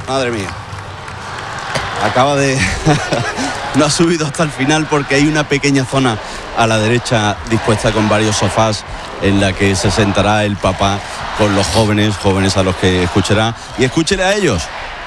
Madre mía. Acaba de... No ha subido hasta el final porque hay una pequeña zona a la derecha dispuesta con varios sofás en la que se sentará el papá con los jóvenes a los que escuchará. Y escúchele a ellos.